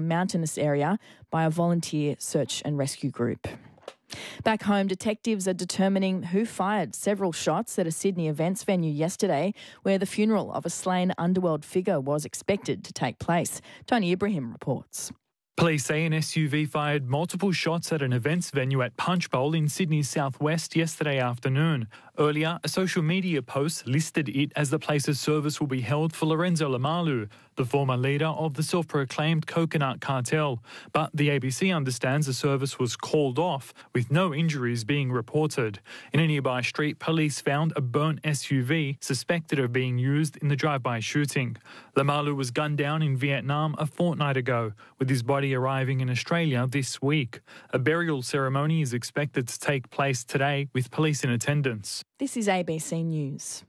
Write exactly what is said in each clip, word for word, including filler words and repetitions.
mountainous area by a volunteer search and rescue group. Back home, detectives are determining who fired several shots at a Sydney events venue yesterday where the funeral of a slain underworld figure was expected to take place. Tony Ibrahim reports. Police say an S U V fired multiple shots at an events venue at Punchbowl in Sydney's southwest yesterday afternoon. Earlier, a social media post listed it as the place's service will be held for Lorenzo Lamalu, the former leader of the self-proclaimed Coconut Cartel. But the A B C understands the service was called off, with no injuries being reported. In a nearby street, police found a burnt S U V suspected of being used in the drive-by shooting. Lamalu was gunned down in Vietnam a fortnight ago, with his body arriving in Australia this week. A burial ceremony is expected to take place today with police in attendance. This is A B C News.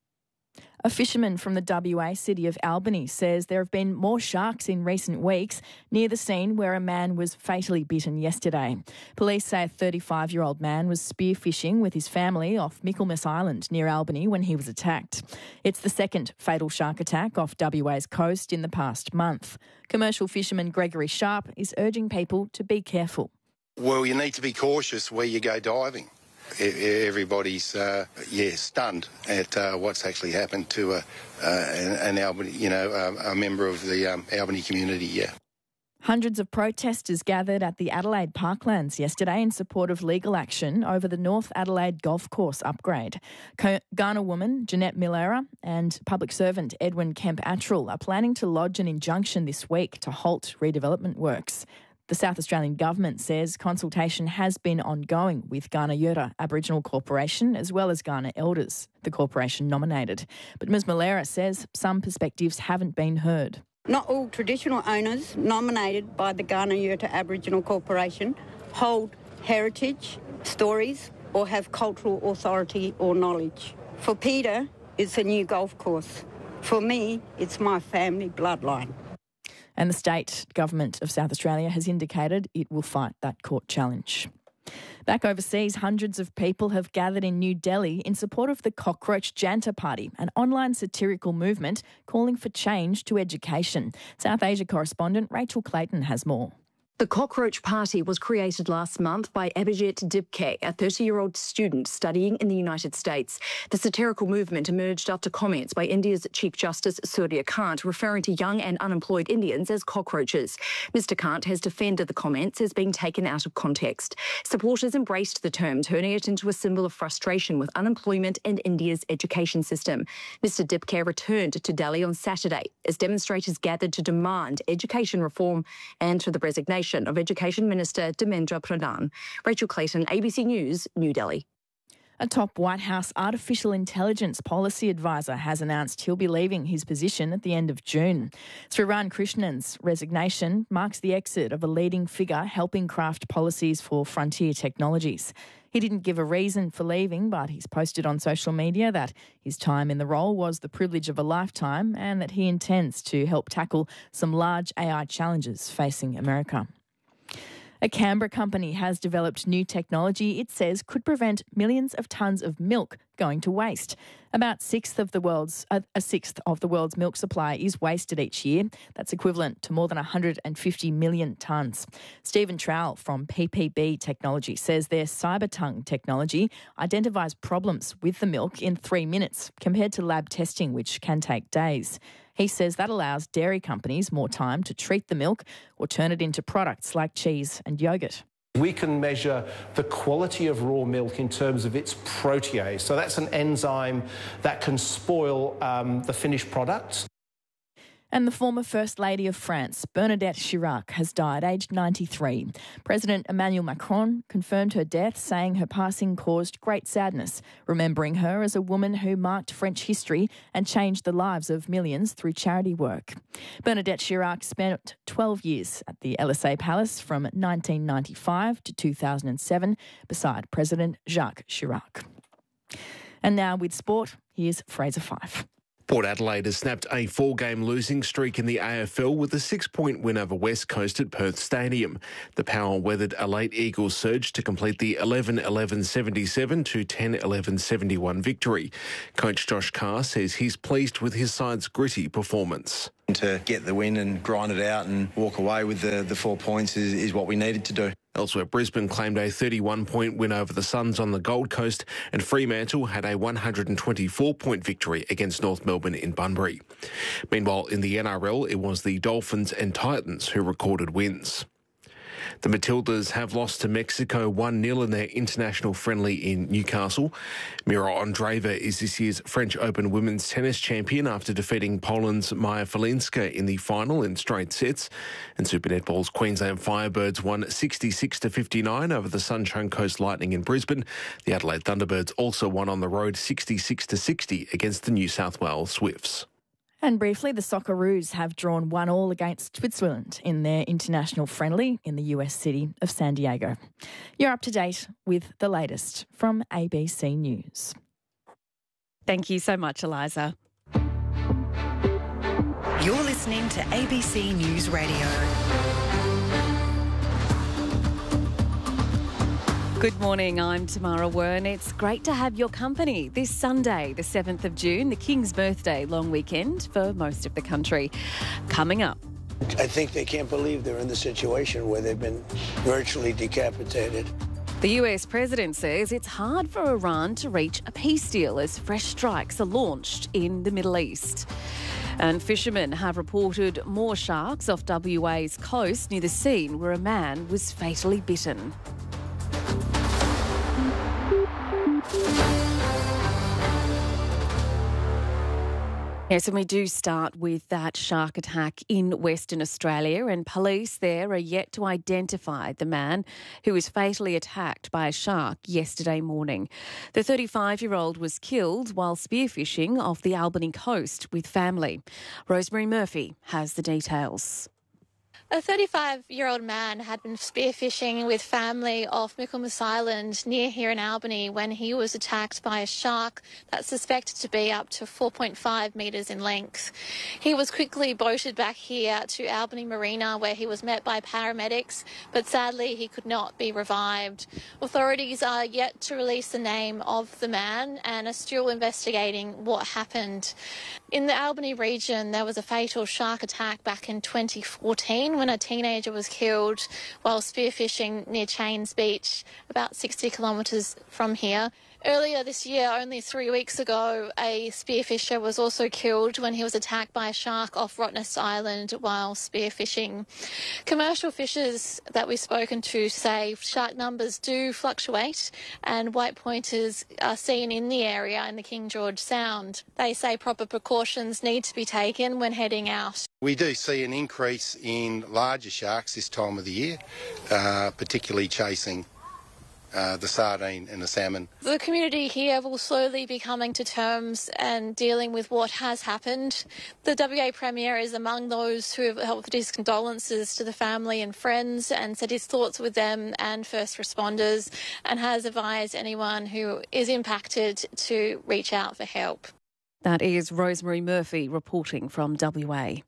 A fisherman from the W A city of Albany says there have been more sharks in recent weeks near the scene where a man was fatally bitten yesterday. Police say a thirty-five-year-old man was spearfishing with his family off Michaelmas Island near Albany when he was attacked. It's the second fatal shark attack off W A's coast in the past month. Commercial fisherman Gregory Sharp is urging people to be careful. Well, you need to be cautious where you go diving. Everybody's, uh, yeah, stunned at uh, what's actually happened to a, uh, an, an Albany, you know, um, a member of the um, Albany community, yeah. Hundreds of protesters gathered at the Adelaide Parklands yesterday in support of legal action over the North Adelaide golf course upgrade. Kaurna woman Jeanette Millera and public servant Edwin Kemp-Attrell are planning to lodge an injunction this week to halt redevelopment works. The South Australian Government says consultation has been ongoing with Kaurna Yurra Aboriginal Corporation as well as Kaurna Elders, the corporation nominated. But Miz Millera says some perspectives haven't been heard. Not all traditional owners nominated by the Kaurna Yurra Aboriginal Corporation hold heritage, stories or have cultural authority or knowledge. For Peter, it's a new golf course. For me, it's my family bloodline. And the state government of South Australia has indicated it will fight that court challenge. Back overseas, hundreds of people have gathered in New Delhi in support of the Cockroach Janta Party, an online satirical movement calling for change to education. South Asia correspondent Rachel Clayton has more. The Cockroach Party was created last month by Abhijit Dibke, a thirty-year-old student studying in the United States. The satirical movement emerged after comments by India's Chief Justice Surya Kant referring to young and unemployed Indians as cockroaches. Mister Kant has defended the comments as being taken out of context. Supporters embraced the term, turning it into a symbol of frustration with unemployment and India's education system. Mister Dibke returned to Delhi on Saturday as demonstrators gathered to demand education reform and for the resignation of Education Minister Dharmendra Pradhan. Rachel Clayton, A B C News, New Delhi. A top White House artificial intelligence policy advisor has announced he'll be leaving his position at the end of June. Sriran Krishnan's resignation marks the exit of a leading figure helping craft policies for frontier technologies. He didn't give a reason for leaving, but he's posted on social media that his time in the role was the privilege of a lifetime and that he intends to help tackle some large A I challenges facing America. A Canberra company has developed new technology it says could prevent millions of tonnes of milk going to waste. About sixth of the world's uh, a sixth of the world's milk supply is wasted each year. That's equivalent to more than one hundred fifty million tonnes. Stephen Trowell from P P B Technology says their Cybertongue technology identifies problems with the milk in three minutes compared to lab testing, which can take days. He says that allows dairy companies more time to treat the milk or turn it into products like cheese and yogurt. We can measure the quality of raw milk in terms of its protease. So that's an enzyme that can spoil um, the finished product. And the former First Lady of France, Bernadette Chirac, has died aged ninety-three. President Emmanuel Macron confirmed her death, saying her passing caused great sadness, remembering her as a woman who marked French history and changed the lives of millions through charity work. Bernadette Chirac spent twelve years at the L S A Palace from nineteen ninety-five to two thousand seven beside President Jacques Chirac. And now with sport, here's Fraser Fyfe. Port Adelaide has snapped a four-game losing streak in the A F L with a six-point win over West Coast at Perth Stadium. The Power weathered a late Eagles surge to complete the eleven eleven seventy-seven to ten eleven seventy-one victory. Coach Josh Carr says he's pleased with his side's gritty performance. To get the win and grind it out and walk away with the, the four points is, is what we needed to do. Elsewhere, Brisbane claimed a thirty-one point win over the Suns on the Gold Coast, and Fremantle had a one hundred twenty-four point victory against North Melbourne in Bunbury. Meanwhile, in the N R L, it was the Dolphins and Titans who recorded wins. The Matildas have lost to Mexico one nil in their international friendly in Newcastle. Mira Andreeva is this year's French Open women's tennis champion after defeating Poland's Maja Falinska in the final in straight sets. And Super Netball's Queensland Firebirds won sixty-six to fifty-nine over the Sunshine Coast Lightning in Brisbane. The Adelaide Thunderbirds also won on the road sixty-six to sixty against the New South Wales Swifts. And briefly, the Socceroos have drawn one all against Switzerland in their international friendly in the U S city of San Diego. You're up to date with the latest from A B C News. Thank you so much, Eliza. You're listening to A B C News Radio. Good morning, I'm Tamara Wern. It's great to have your company this Sunday, the seventh of June, the King's birthday long weekend for most of the country. Coming up. I think they can't believe they're in the situation where they've been virtually decapitated. The U S president says it's hard for Iran to reach a peace deal as fresh strikes are launched in the Middle East. And fishermen have reported more sharks off W A's coast near the scene where a man was fatally bitten. Yes, and we do start with that shark attack in Western Australia, and police there are yet to identify the man who was fatally attacked by a shark yesterday morning. The thirty-five-year-old was killed while spearfishing off the Albany coast with family. Rosemary Murphy has the details. A thirty-five-year-old man had been spearfishing with family off Michaelmas Island near here in Albany when he was attacked by a shark that's suspected to be up to four point five metres in length. He was quickly boated back here to Albany Marina where he was met by paramedics, but sadly he could not be revived. Authorities are yet to release the name of the man and are still investigating what happened. In the Albany region, there was a fatal shark attack back in twenty fourteen when a teenager was killed while spearfishing near Chains Beach, about sixty kilometres from here. Earlier this year, only three weeks ago, a spearfisher was also killed when he was attacked by a shark off Rottnest Island while spearfishing. Commercial fishers that we've spoken to say shark numbers do fluctuate and white pointers are seen in the area in the King George Sound. They say proper precautions need to be taken when heading out. We do see an increase in larger sharks this time of the year, uh, particularly chasing Uh, the sardine and the salmon. The community here will slowly be coming to terms and dealing with what has happened. The W A Premier is among those who have offered his condolences to the family and friends and said his thoughts with them and first responders, and has advised anyone who is impacted to reach out for help. That is Rosemary Murphy reporting from W A.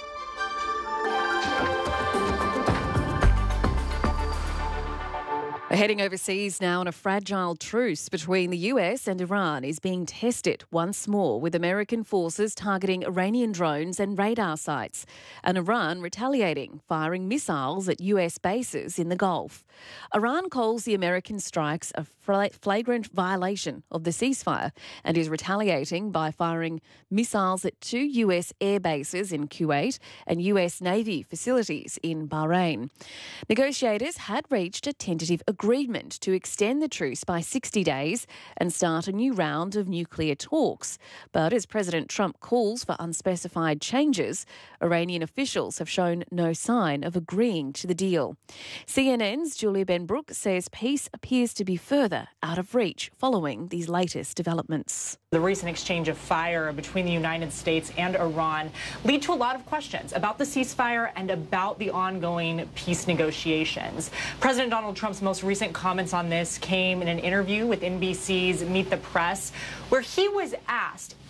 Heading overseas now, and a fragile truce between the U S and Iran is being tested once more, with American forces targeting Iranian drones and radar sites, and Iran retaliating, firing missiles at U S bases in the Gulf. Iran calls the American strikes a flagrant violation of the ceasefire and is retaliating by firing missiles at two U S air bases in Kuwait and U S Navy facilities in Bahrain. Negotiators had reached a tentative agreement agreement to extend the truce by sixty days and start a new round of nuclear talks. But as President Trump calls for unspecified changes, Iranian officials have shown no sign of agreeing to the deal. C N N's Julia Benbrook says peace appears to be further out of reach following these latest developments. The recent exchange of fire between the United States and Iran lead to a lot of questions about the ceasefire and about the ongoing peace negotiations. President Donald Trump's most recent comments on this came in an interview with N B C's Meet the Press, where he was asked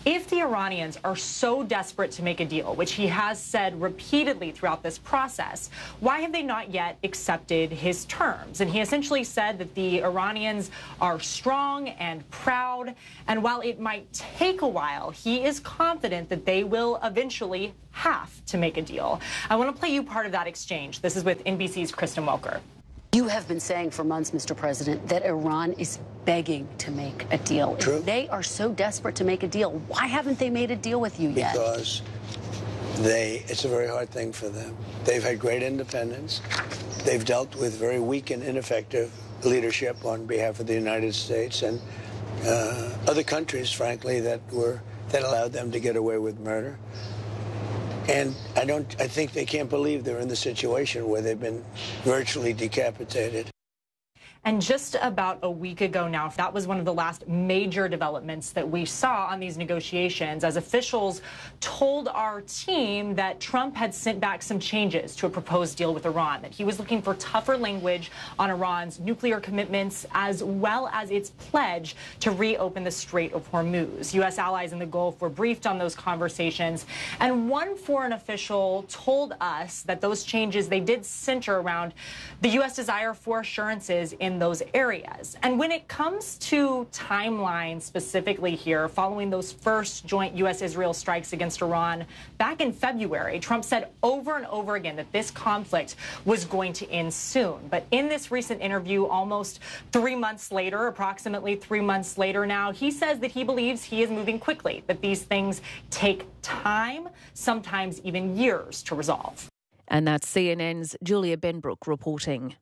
If the Iranians are so desperate to make a deal, which he has said repeatedly throughout this process, why have they not yet accepted his terms? And he essentially said that the Iranians are strong and proud, and while it might take a while, he is confident that they will eventually have to make a deal. I want to play you part of that exchange. This is with N B C's Kristen Welker. You have been saying for months, Mister President, that Iran is begging to make a deal. True. If they are so desperate to make a deal, why haven't they made a deal with you yet? Because they, it's a very hard thing for them. They've had great independence. They've dealt with very weak and ineffective leadership on behalf of the United States and uh, other countries, frankly, that were that allowed them to get away with murder. And I don't, I think they can't believe they're in the situation where they've been virtually decapitated. And just about a week ago now, that was one of the last major developments that we saw on these negotiations, as officials told our team that Trump had sent back some changes to a proposed deal with Iran, that he was looking for tougher language on Iran's nuclear commitments, as well as its pledge to reopen the Strait of Hormuz. U S allies in the Gulf were briefed on those conversations, and one foreign official told us that those changes, they did center around the U S desire for assurances in those areas. And when it comes to timeline specifically here, following those first joint U S Israel strikes against Iran back in February, Trump said over and over again that this conflict was going to end soon. But in this recent interview, almost three months later, approximately three months later now, he says that he believes he is moving quickly, that these things take time, sometimes even years to resolve. And that's C N N's Julia Benbrook reporting.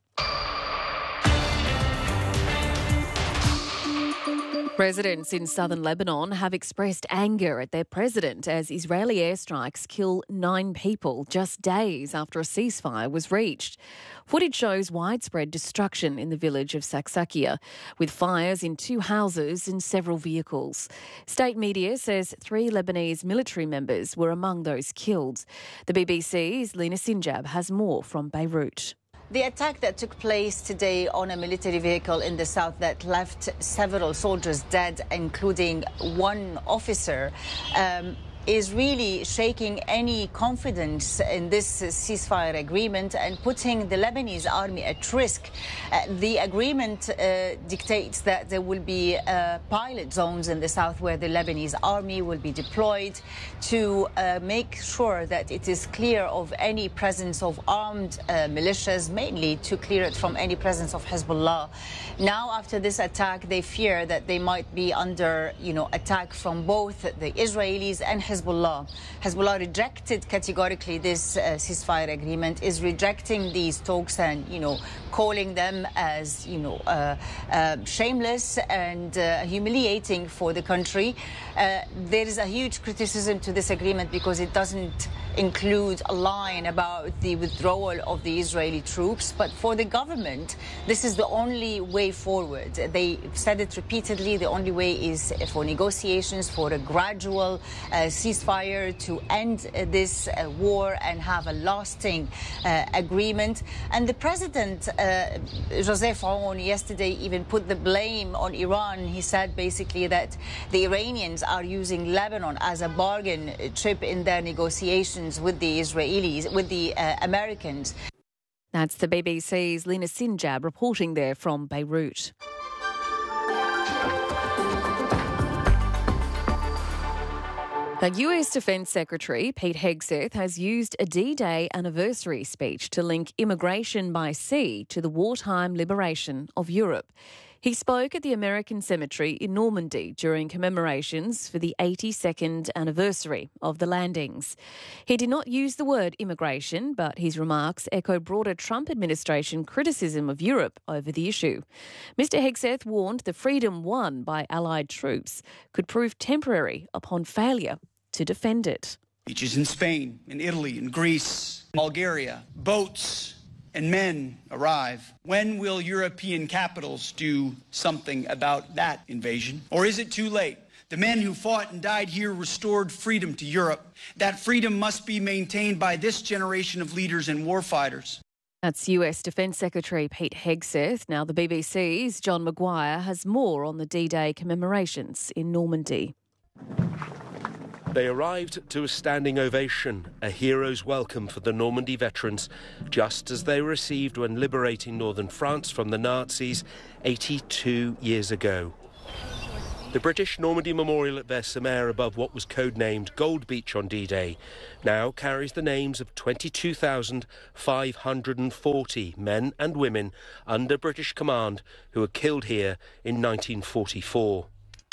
Residents in southern Lebanon have expressed anger at their president as Israeli airstrikes kill nine people just days after a ceasefire was reached. Footage shows widespread destruction in the village of Saksakia, with fires in two houses and several vehicles. State media says three Lebanese military members were among those killed. The B B C's Lina Sinjab has more from Beirut. The attack that took place today on a military vehicle in the south that left several soldiers dead, including one officer, um, is really shaking any confidence in this ceasefire agreement and putting the Lebanese army at risk. Uh, the agreement uh, dictates that there will be uh, pilot zones in the south where the Lebanese army will be deployed to uh, make sure that it is clear of any presence of armed uh, militias, mainly to clear it from any presence of Hezbollah. Now, after this attack, they fear that they might be under, you know, attack from both the Israelis and Hezbollah. Hezbollah rejected categorically this uh, ceasefire agreement, is rejecting these talks and, you know, calling them as, you know, uh, uh, shameless and uh, humiliating for the country. Uh, there is a huge criticism to this agreement because it doesn't include a line about the withdrawal of the Israeli troops. But for the government, this is the only way forward. They said it repeatedly. The only way is for negotiations, for a gradual uh, ceasefire to end uh, this uh, war and have a lasting uh, agreement. And the president, uh, Joseph Aoun, yesterday even put the blame on Iran. He said basically that the Iranians are using Lebanon as a bargain chip in their negotiations with the Israelis, with the uh, Americans. That's the B B C's Lina Sinjab reporting there from Beirut. The U S Defence Secretary Pete Hegseth has used a D-Day anniversary speech to link immigration by sea to the wartime liberation of Europe. He spoke at the American Cemetery in Normandy during commemorations for the eighty-second anniversary of the landings. He did not use the word immigration, but his remarks echo broader Trump administration criticism of Europe over the issue. Mister Hegseth warned the freedom won by Allied troops could prove temporary upon failure to defend it. Beaches in Spain, in Italy, in Greece, Bulgaria, boats and men arrive. When will European capitals do something about that invasion? Or is it too late? The men who fought and died here restored freedom to Europe. That freedom must be maintained by this generation of leaders and warfighters. That's U S Defence Secretary Pete Hegseth. Now the B B C's John Maguire has more on the D-Day commemorations in Normandy. They arrived to a standing ovation, a hero's welcome for the Normandy veterans, just as they were received when liberating northern France from the Nazis eighty-two years ago. The British Normandy Memorial at Versailles, above what was codenamed Gold Beach on D-Day, now carries the names of twenty-two thousand five hundred forty men and women under British command who were killed here in nineteen forty-four.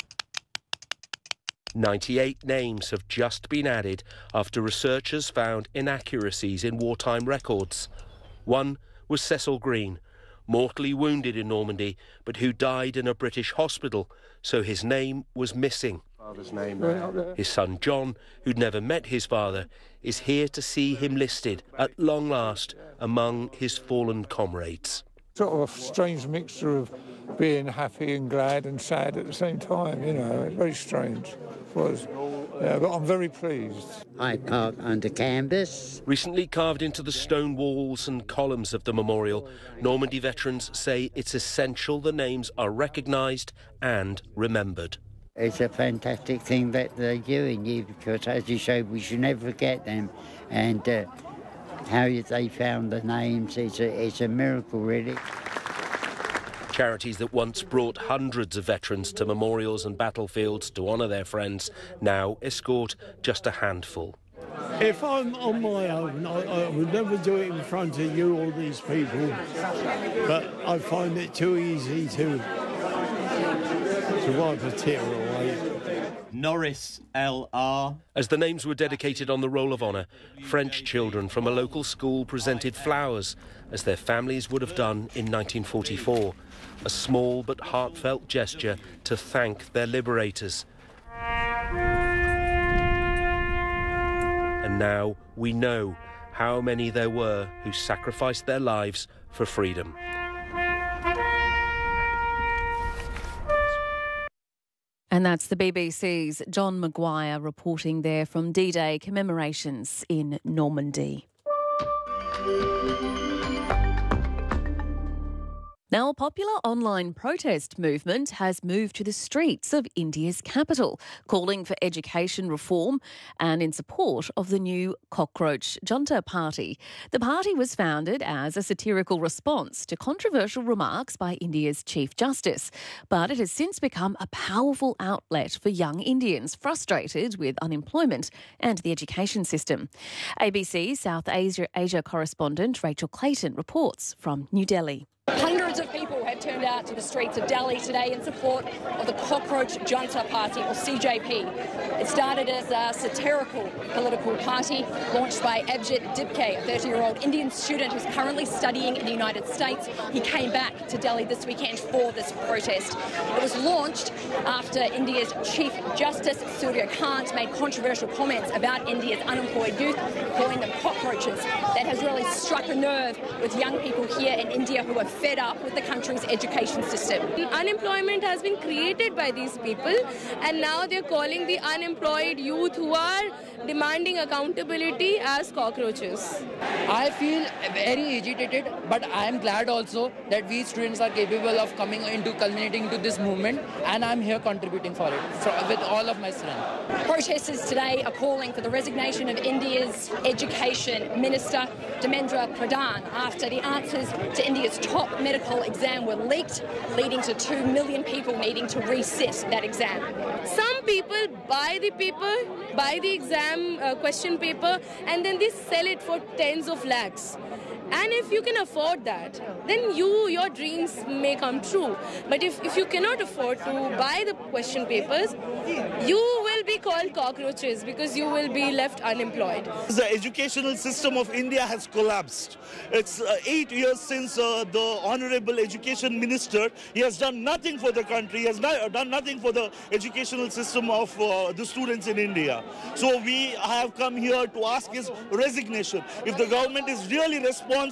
ninety-eight names have just been added after researchers found inaccuracies in wartime records. One was Cecil Green, mortally wounded in Normandy, but who died in a British hospital, so his name was missing. Father's name. His son John, who'd never met his father, is here to see him listed, at long last, among his fallen comrades. Sort of a strange mixture of being happy and glad and sad at the same time, you know, very strange. It was. Yeah, but I'm very pleased. I park under canvas. Recently carved into the stone walls and columns of the memorial, Normandy veterans say it's essential the names are recognised and remembered. It's a fantastic thing that they're doing here because, as you say, we should never forget them. And uh, how they found the names, it's a, it's a miracle, really. Charities that once brought hundreds of veterans to memorials and battlefields to honour their friends now escort just a handful. If I'm on my own, I, I would never do it in front of you or these people, but I find it too easy to, to wipe a tear away. Norris L R. As the names were dedicated on the Roll of Honour, French children from a local school presented flowers, as their families would have done in nineteen forty-four. A small but heartfelt gesture to thank their liberators. And now we know how many there were who sacrificed their lives for freedom. And that's the B B C's John Maguire reporting there from D-Day commemorations in Normandy. Now, a popular online protest movement has moved to the streets of India's capital, calling for education reform and in support of the new Cockroach Junta Party. The party was founded as a satirical response to controversial remarks by India's Chief Justice, but it has since become a powerful outlet for young Indians frustrated with unemployment and the education system. A B C South Asia, Asia correspondent Rachel Clayton reports from New Delhi. Hundreds of people have turned out to the streets of Delhi today in support of the Cockroach Junta Party, or C J P. It started as a satirical political party launched by Abhijit Dipke, a thirty-year-old Indian student who's currently studying in the United States. He came back to Delhi this weekend for this protest. It was launched after India's Chief Justice Surya Kant made controversial comments about India's unemployed youth, calling them cockroaches. That has really struck a nerve with young people here in India who are fed up with the country's education system. Unemployment has been created by these people, and now they're calling the unemployed youth who are demanding accountability as cockroaches. I feel very agitated, but I am glad also that we students are capable of coming into, culminating into this movement, and I'm here contributing for it for, with all of my strength. Protesters today are calling for the resignation of India's Education Minister, Dharmendra Pradhan, after the answers to India's top medical exam were leaked, leading to two million people needing to resit that exam. Some people buy the paper, buy the exam uh, question paper, and then they sell it for tens of lakhs. And if you can afford that, then you, your dreams may come true. But if, if you cannot afford to buy the question papers, you will be called cockroaches because you will be left unemployed. The educational system of India has collapsed. It's uh, eight years since uh, the Honorable Education Minister, he has done nothing for the country, he has not, done nothing for the educational system of uh, the students in India. So we have come here to ask his resignation. If the government is really responsible,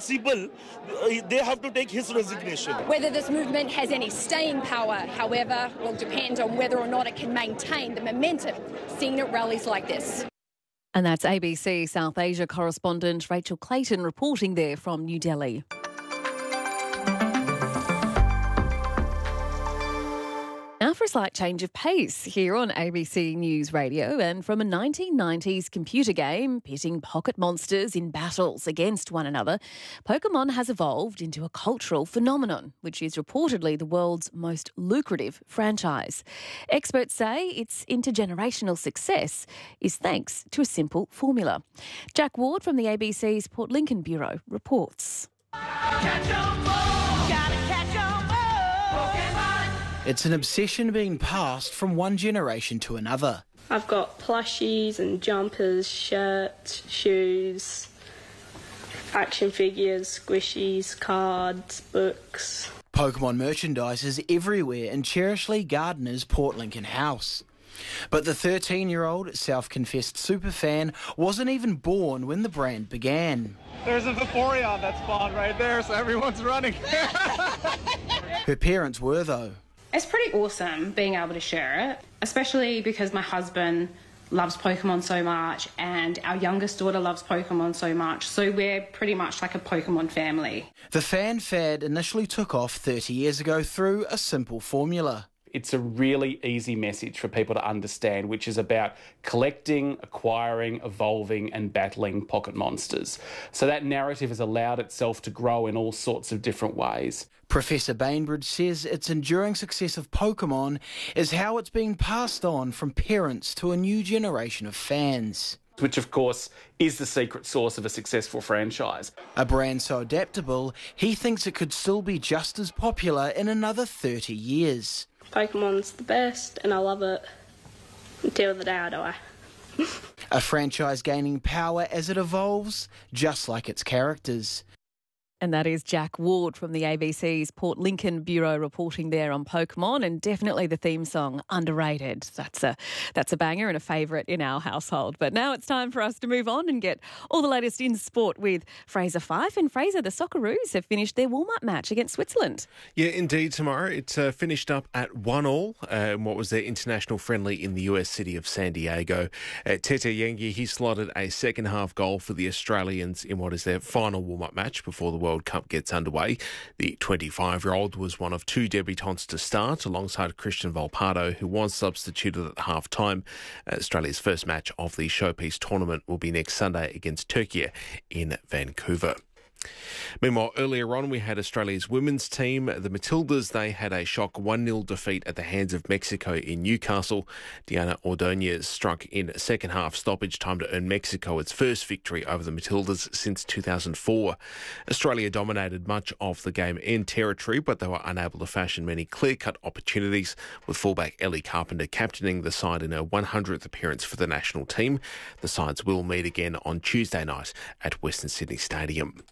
they have to take his resignation. Whether this movement has any staying power, however, will depend on whether or not it can maintain the momentum seen at rallies like this. And that's A B C South Asia correspondent Rachel Clayton reporting there from New Delhi. Now for a slight change of pace here on A B C News Radio, and from a nineteen nineties computer game pitting pocket monsters in battles against one another, Pokemon has evolved into a cultural phenomenon, which is reportedly the world's most lucrative franchise. Experts say its intergenerational success is thanks to a simple formula. Jack Ward from the A B C's Port Lincoln Bureau reports. It's an obsession being passed from one generation to another. I've got plushies and jumpers, shirts, shoes, action figures, squishies, cards, books. Pokemon merchandise is everywhere in Cherishly Gardeners' Port Lincoln house. But the thirteen-year-old self-confessed superfan wasn't even born when the brand began. There's a Vaporeon that spawned right there, so everyone's running. Her parents were, though. It's pretty awesome being able to share it, especially because my husband loves Pokemon so much and our youngest daughter loves Pokemon so much, so we're pretty much like a Pokemon family. The fan fad initially took off thirty years ago through a simple formula. It's a really easy message for people to understand, which is about collecting, acquiring, evolving and battling pocket monsters. So that narrative has allowed itself to grow in all sorts of different ways. Professor Bainbridge says its enduring success of Pokemon is how it's being passed on from parents to a new generation of fans. Which, of course, is the secret sauce of a successful franchise. A brand so adaptable, he thinks it could still be just as popular in another thirty years. Pokemon's the best and I love it until the day I die. A franchise gaining power as it evolves, just like its characters. And that is Jack Ward from the A B C's Port Lincoln Bureau reporting there on Pokemon, and definitely the theme song, underrated. That's a that's a banger and a favourite in our household. But now it's time for us to move on and get all the latest in sport with Fraser Fyfe. And Fraser, the Socceroos have finished their warm-up match against Switzerland. Yeah, indeed, Tamara. It uh, finished up at one all uh, in what was their international friendly in the U S city of San Diego. Uh, Tete Yengi, he slotted a second-half goal for the Australians in what is their final warm-up match before the World World Cup gets underway. The twenty-five-year-old was one of two debutants to start alongside Christian Volpato, who was substituted at half-time. Australia's first match of the showpiece tournament will be next Sunday against Turkey in Vancouver. Meanwhile, earlier on, we had Australia's women's team, the Matildas. They had a shock one nil defeat at the hands of Mexico in Newcastle. Diana Ordonez struck in second half stoppage time to earn Mexico its first victory over the Matildas since two thousand four. Australia dominated much of the game in territory, but they were unable to fashion many clear-cut opportunities, with fullback Ellie Carpenter captaining the side in her one hundredth appearance for the national team. The sides will meet again on Tuesday night at Western Sydney Stadium.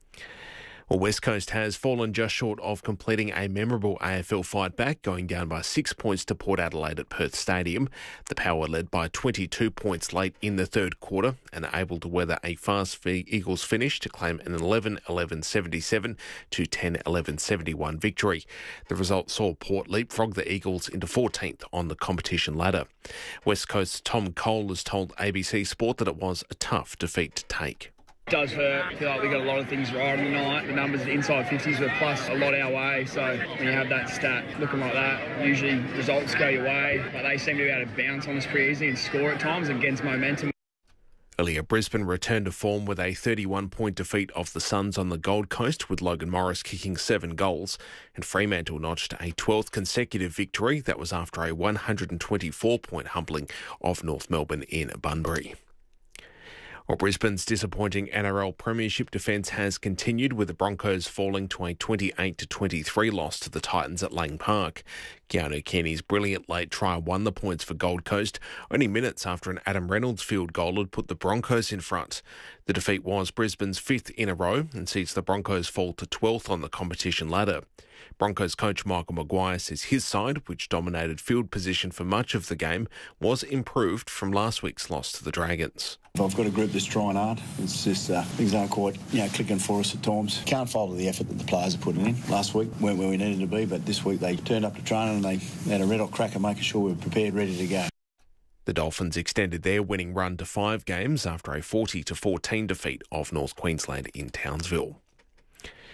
Well, West Coast has fallen just short of completing a memorable A F L fight back, going down by six points to Port Adelaide at Perth Stadium. The Power led by twenty-two points late in the third quarter and able to weather a fast Eagles finish to claim an eleven eleven seventy-seven to ten eleven seventy-one victory. The result saw Port leapfrog the Eagles into fourteenth on the competition ladder. West Coast's Tom Cole has told A B C Sport that it was a tough defeat to take. It does hurt. I feel like we got a lot of things right on the night. The numbers inside fifties were plus a lot our way, so when you have that stat looking like that, usually results go your way, but they seem to be able to bounce on us pretty easily and score at times against momentum. Earlier, Brisbane returned to form with a thirty-one point defeat of the Suns on the Gold Coast, with Logan Morris kicking seven goals, and Fremantle notched a twelfth consecutive victory. That was after a one hundred twenty-four point humbling of North Melbourne in Bunbury. Well, Brisbane's disappointing N R L Premiership defence has continued, with the Broncos falling to a twenty-eight to twenty-three loss to the Titans at Lang Park. Keanu Kenny's brilliant late try won the points for Gold Coast, only minutes after an Adam Reynolds field goal had put the Broncos in front. The defeat was Brisbane's fifth in a row and sees the Broncos fall to twelfth on the competition ladder. Broncos coach Michael Maguire says his side, which dominated field position for much of the game, was improved from last week's loss to the Dragons. I've got a group that's trying hard. It's just uh, things aren't quite, you know, clicking for us at times. Can't fault the effort that the players are putting in. Last week weren't where we needed to be, but this week they turned up to training and they had a red hot cracker making sure we were prepared, ready to go. The Dolphins extended their winning run to five games after a forty to fourteen defeat of North Queensland in Townsville.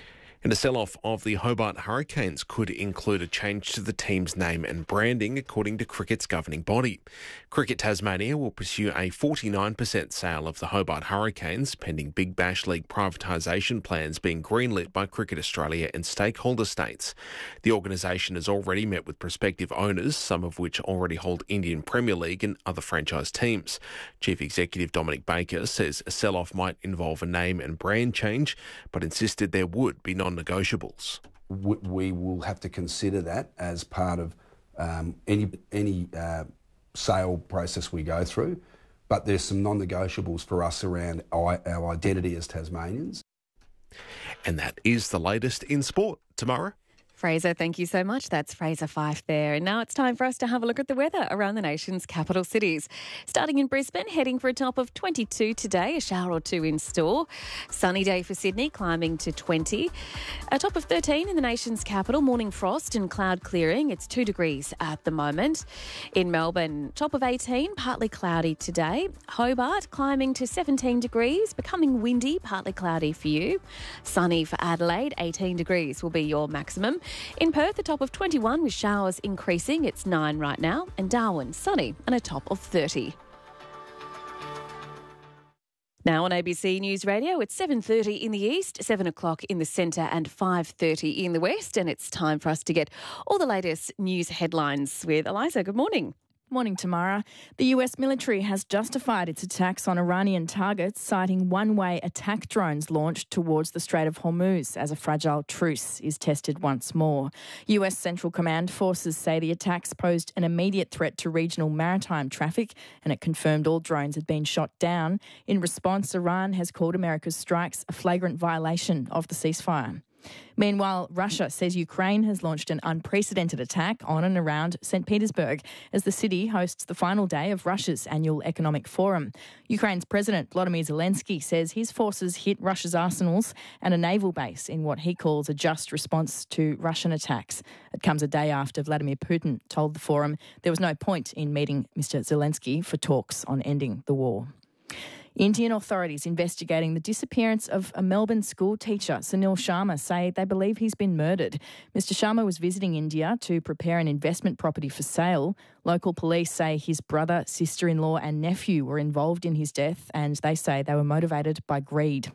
And a sell-off of the Hobart Hurricanes could include a change to the team's name and branding, according to cricket's governing body. Cricket Tasmania will pursue a forty-nine percent sale of the Hobart Hurricanes, pending Big Bash League privatisation plans being greenlit by Cricket Australia and stakeholder states. The organisation has already met with prospective owners, some of which already hold Indian Premier League and other franchise teams. Chief Executive Dominic Baker says a sell-off might involve a name and brand change, but insisted there would be non-negotiables. We will have to consider that as part of um, any any uh, sale process we go through, but there's some non-negotiables for us around our, our identity as Tasmanians. And that is the latest in sport. Tamara? Fraser, thank you so much. That's Fraser Fife there. And now it's time for us to have a look at the weather around the nation's capital cities. Starting in Brisbane, heading for a top of twenty-two today, a shower or two in store. Sunny day for Sydney, climbing to twenty. A top of thirteen in the nation's capital, morning frost and cloud clearing. It's two degrees at the moment. In Melbourne, top of eighteen, partly cloudy today. Hobart, climbing to seventeen degrees, becoming windy, partly cloudy for you. Sunny for Adelaide, eighteen degrees will be your maximum. In Perth, a top of twenty-one with showers increasing. It's nine right now. And Darwin, sunny and a top of thirty. Now on A B C News Radio, it's seven thirty in the east, seven o'clock in the centre and five thirty in the west. And it's time for us to get all the latest news headlines with Eliza. Good morning. Morning, Tamara. The U S military has justified its attacks on Iranian targets, citing one-way attack drones launched towards the Strait of Hormuz as a fragile truce is tested once more. U S Central Command forces say the attacks posed an immediate threat to regional maritime traffic, and it confirmed all drones had been shot down. In response, Iran has called America's strikes a flagrant violation of the ceasefire. Meanwhile, Russia says Ukraine has launched an unprecedented attack on and around Saint Petersburg as the city hosts the final day of Russia's annual economic forum. Ukraine's President Volodymyr Zelensky says his forces hit Russia's arsenals and a naval base in what he calls a just response to Russian attacks. It comes a day after Vladimir Putin told the forum there was no point in meeting Mister Zelensky for talks on ending the war. Indian authorities investigating the disappearance of a Melbourne school teacher, Sunil Sharma, say they believe he's been murdered. Mister Sharma was visiting India to prepare an investment property for sale. Local police say his brother, sister-in-law and nephew were involved in his death, and they say they were motivated by greed.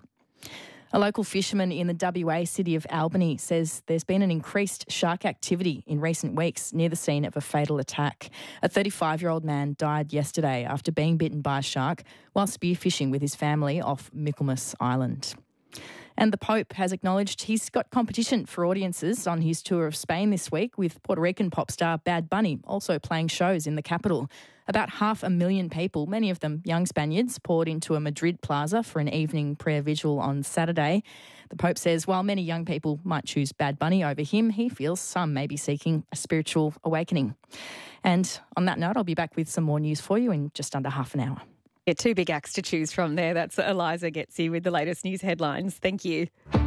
A local fisherman in the W A city of Albany says there's been an increased shark activity in recent weeks near the scene of a fatal attack. A thirty-five-year-old man died yesterday after being bitten by a shark while spearfishing with his family off Michaelmas Island. And the Pope has acknowledged he's got competition for audiences on his tour of Spain this week, with Puerto Rican pop star Bad Bunny also playing shows in the capital. About half a million people, many of them young Spaniards, poured into a Madrid plaza for an evening prayer vigil on Saturday. The Pope says while many young people might choose Bad Bunny over him, he feels some may be seeking a spiritual awakening. And on that note, I'll be back with some more news for you in just under half an hour. Yeah, two big acts to choose from there. That's Eliza Getzi with the latest news headlines. Thank you.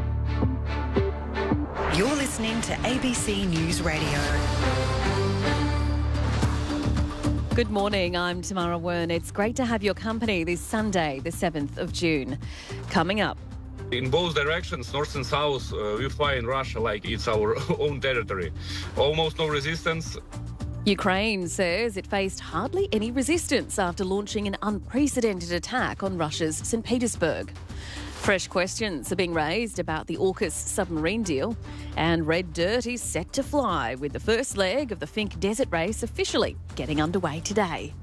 You're listening to A B C News Radio. Good morning, I'm Tamara Wern. It's great to have your company this Sunday, the seventh of June. Coming up. In both directions, north and south, uh, we find Russia like it's our own territory. Almost no resistance. Ukraine says it faced hardly any resistance after launching an unprecedented attack on Russia's Saint Petersburg. Fresh questions are being raised about the AUKUS submarine deal, and red dirt is set to fly with the first leg of the Finke Desert Race officially getting underway today.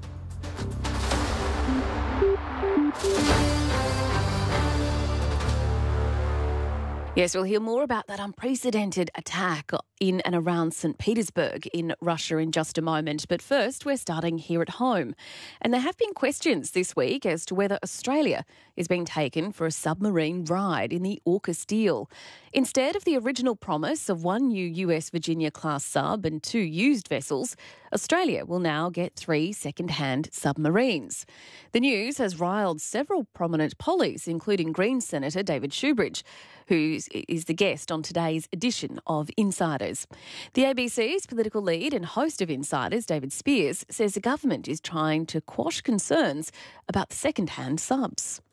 Yes, we'll hear more about that unprecedented attack in and around Saint Petersburg in Russia in just a moment. But first, we're starting here at home. And there have been questions this week as to whether Australia is being taken for a submarine ride in the AUKUS deal. Instead of the original promise of one new U S Virginia-class sub and two used vessels, Australia will now get three second-hand submarines. The news has riled several prominent pollies, including Greens Senator David Shoebridge, who is the guest on today's edition of Insiders. The A B C's political lead and host of Insiders, David Spears, says the government is trying to quash concerns about the second-hand subs.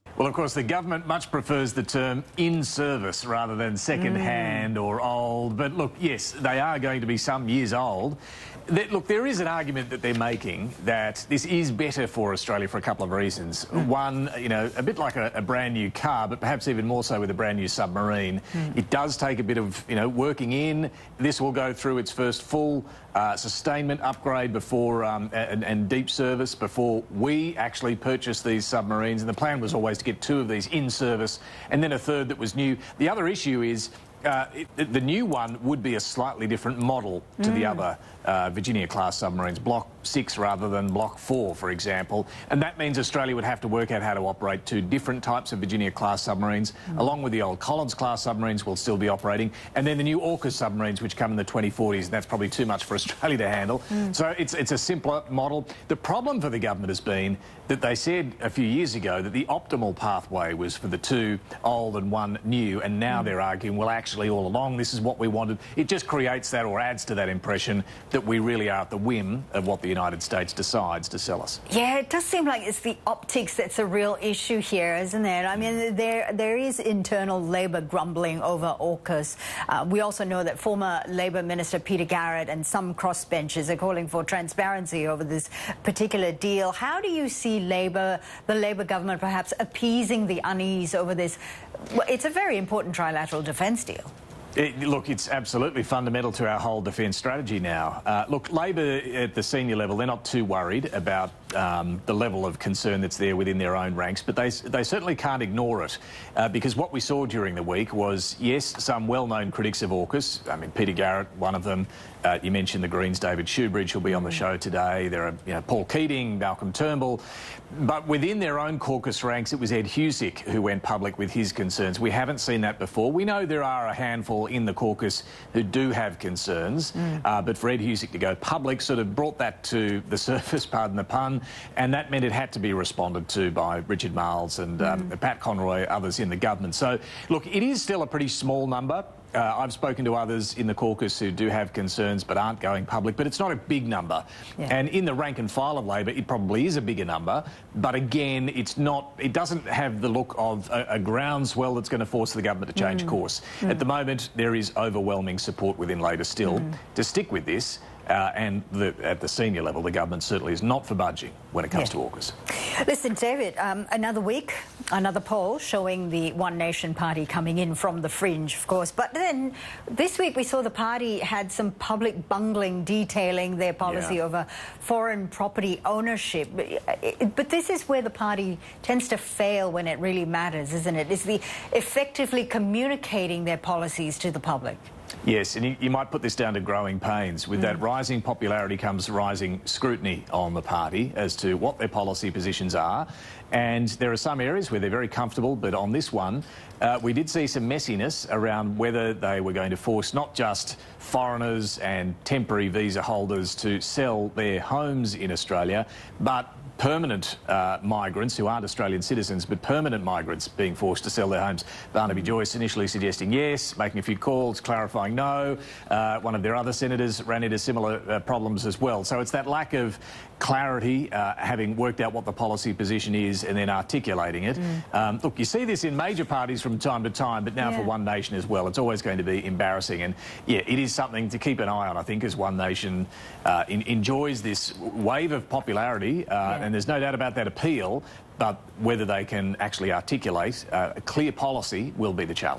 Well, of course, the government much prefers the term in-service rather than second-hand mm. or old. But look, yes, they are going to be some years old. Look, there is an argument that they're making that this is better for Australia for a couple of reasons. Mm. One, you know, a bit like a, a brand new car, but perhaps even more so with a brand new submarine. Mm. It does take a bit of, you know, working in. This will go through its first full uh, sustainment upgrade before um, and, and deep service before we actually purchase these submarines. And the plan was always to get two of these in service and then a third that was new. The other issue is Uh, it, the new one would be a slightly different model to mm. the other uh, Virginia-class submarines, Block six rather than Block four, for example. And that means Australia would have to work out how to operate two different types of Virginia-class submarines, mm. along with the old Collins-class submarines will still be operating, and then the new AUKUS submarines, which come in the twenty forties, and that's probably too much for Australia to handle. Mm. So it's, it's a simpler model. The problem for the government has been that they said a few years ago that the optimal pathway was for the two old and one new, and now mm. they're arguing, well, actually, all along, this is what we wanted. It just creates that or adds to that impression that we really are at the whim of what the United States decides to sell us. Yeah, it does seem like it's the optics that's a real issue here, isn't it? I mean, there there is internal Labor grumbling over AUKUS. Uh, we also know that former Labor Minister Peter Garrett and some crossbenchers are calling for transparency over this particular deal. How do you see Labor, the Labor government, perhaps appeasing the unease over this? Well, it's a very important trilateral defence deal. It, look, it's absolutely fundamental to our whole defence strategy now. Uh, look, Labor at the senior level, they're not too worried about um, the level of concern that's there within their own ranks, but they, they certainly can't ignore it uh, because what we saw during the week was, yes, some well-known critics of AUKUS. I mean, Peter Garrett, one of them. Uh, you mentioned the Greens' David Shoebridge, who'll be on the show today. There are you know, Paul Keating, Malcolm Turnbull. But within their own caucus ranks, it was Ed Husic who went public with his concerns. We haven't seen that before. We know there are a handful in the caucus who do have concerns, mm. uh, but for Ed Husic to go public sort of brought that to the surface, pardon the pun, and that meant it had to be responded to by Richard Marles and um, mm. Pat Conroy, others in the government. So, look, it is still a pretty small number. Uh, I've spoken to others in the caucus who do have concerns but aren't going public, but it's not a big number. Yeah. And in the rank and file of Labor, it probably is a bigger number. But again, it's not. It doesn't have the look of a, a groundswell that's going to force the government to change mm. course. Mm. At the moment, there is overwhelming support within Labor still mm. to stick with this. Uh, and the, at the senior level, the government certainly is not for budging when it comes yeah. to AUKUS. Listen, David, um, another week, another poll showing the One Nation party coming in from the fringe, of course. But then this week we saw the party had some public bungling detailing their policy yeah. over foreign property ownership. But this is where the party tends to fail when it really matters, isn't it? Is the effectively communicating their policies to the public. Yes, and you, you might put this down to growing pains. With mm. that rising popularity comes rising scrutiny on the party as to what their policy positions are. And there are some areas where they're very comfortable, but on this one, uh, we did see some messiness around whether they were going to force not just foreigners and temporary visa holders to sell their homes in Australia, but permanent uh, migrants who aren't Australian citizens, but permanent migrants being forced to sell their homes. Barnaby Joyce initially suggesting yes, making a few calls, clarifying no. Uh, one of their other senators ran into similar uh, problems as well. So it's that lack of clarity, uh, having worked out what the policy position is and then articulating it. Mm. Um, look, you see this in major parties from time to time, but now yeah. for One Nation as well, it's always going to be embarrassing. And yeah, it is something to keep an eye on, I think, as One Nation uh, in, enjoys this wave of popularity. Uh, yeah. And there's no doubt about that appeal, but whether they can actually articulate uh, a clear policy will be the challenge.